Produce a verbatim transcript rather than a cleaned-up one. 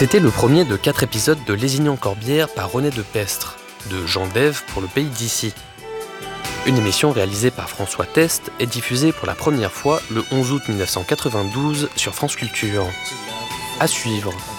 C'était le premier de quatre épisodes de Lézignan-Corbière par René de Pestre, de Jean Dève pour Le Pays d'ici. Une émission réalisée par François Test et diffusée pour la première fois le onze août mille neuf cent quatre-vingt-douze sur France Culture. À suivre.